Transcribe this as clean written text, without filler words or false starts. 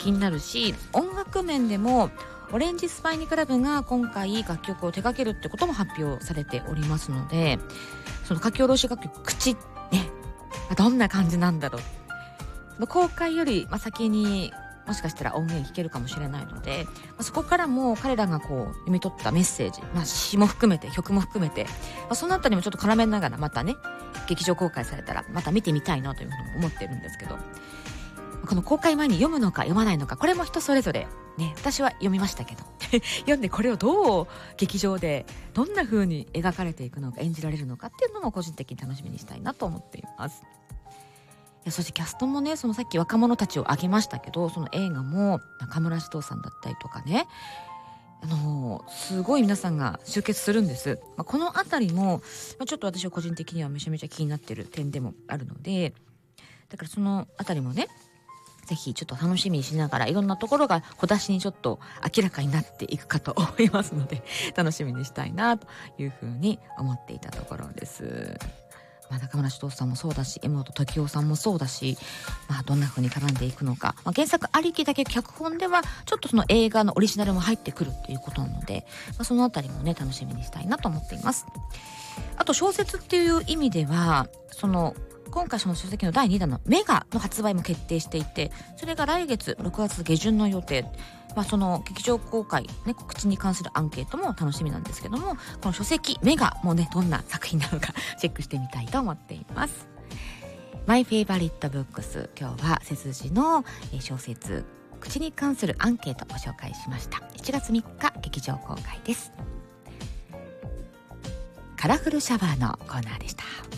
気になるし、音楽面でもオレンジスパイニクラブが今回楽曲を手掛けるってことも発表されておりますので、その書き下ろし楽曲口ね、どんな感じなんだろう。公開より先にもしかしたら音源弾けるかもしれないので、そこからも彼らがこう読み取ったメッセージ、詩も含めて曲も含めて、そのあたりもちょっと絡めながらまたね、劇場公開されたらまた見てみたいなというふうに思ってるんですけど、この公開前に読むのか読まないのか、これも人それぞれね。私は読みましたけど読んでこれをどう劇場でどんな風に描かれていくのか、演じられるのかっていうのも個人的に楽しみにしたいなと思っています。そしてキャストもね、そのさっき若者たちを挙げましたけど、その映画も中村獅童さんだったりとかね、すごい皆さんが集結するんです。このあたりも、ちょっと私は個人的にはめちゃめちゃ気になってる点でもあるので、だからそのあたりもね、ぜひちょっと楽しみにしながら、いろんなところが小出しにちょっと明らかになっていくかと思いますので、楽しみにしたいなというふうに思っていたところです。中村獅童さんもそうだし、柄本時生さんもそうだし、どんな風に絡んでいくのか、原作ありきだけ脚本ではちょっとその映画のオリジナルも入ってくるっていうことなので、そのあたりもね楽しみにしたいなと思っています。あと小説っていう意味では、今回その書籍の第2弾のメガの発売も決定していて、それが来月6月下旬の予定。その劇場公開、ね、告知に関するアンケートも楽しみなんですけども、この書籍メガもね、どんな作品なのかチェックしてみたいと思っています。マイフェイバリットブックス、今日は背筋の小説口に関するアンケートをご紹介しました。1月3日劇場公開です。カラフルシャワーのコーナーでした。